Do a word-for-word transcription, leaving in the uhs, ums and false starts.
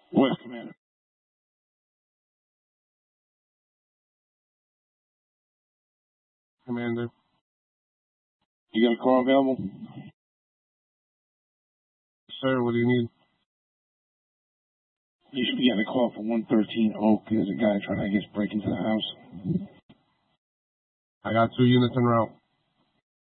What, Commander? Commander. You got a car available? Sir, what do you need? You should be getting a call for one thirteen Oak. There's a guy trying to, I guess, break into the house. I got two units en route.